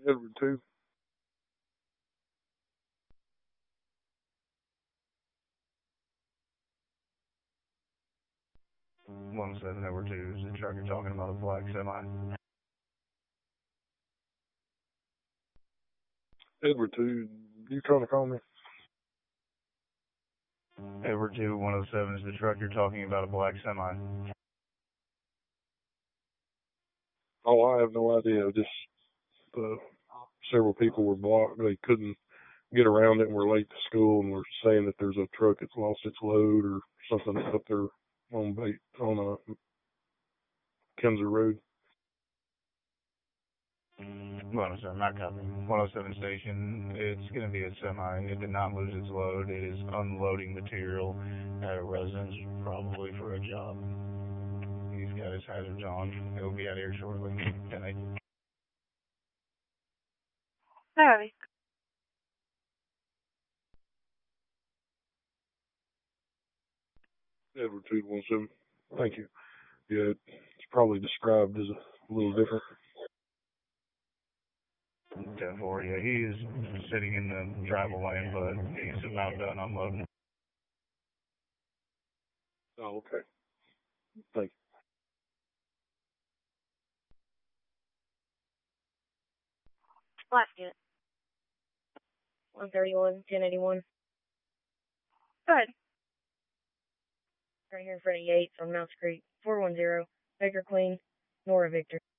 Edward 2. One seven Edward 2 is the truck you're talking about, a black semi. Edward 2, you trying to call me? Edward 2, 107 is the truck you're talking about, a black semi. Oh, I have no idea. Just several people were blocked. They couldn't get around it and were late to school and were saying that there's a truck that's lost its load or something up there on Kinzer Road. 107, not copy. 107 station, it's going to be a semi. It did not lose its load. It is unloading material at a residence, probably for a job. He's got his hazards on. He'll be out here shortly. 10-8. Sorry. Edward 217. Thank you. Yeah, it's probably described as a little different. 10-4, yeah, he is sitting in the travel lane, but he's about done unloading. Oh, okay. Thank you. Last unit. 131, 1081. Go ahead. Right here in front of Yates on Mouse Creek. 410, Baker Queen, Nora Victor.